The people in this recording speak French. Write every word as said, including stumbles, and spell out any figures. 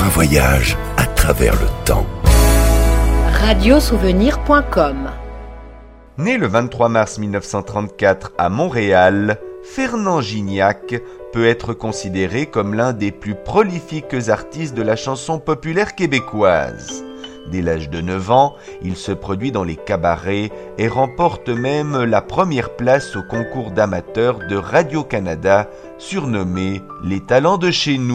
un voyage à travers le temps. radiosouvenir point com. Né le vingt-trois mars mille neuf cent trente-quatre à Montréal, Fernand Gignac peut être considéré comme l'un des plus prolifiques artistes de la chanson populaire québécoise. Dès l'âge de neuf ans, il se produit dans les cabarets et remporte même la première place au concours d'amateurs de Radio-Canada, surnommé « Les talents de chez nous ».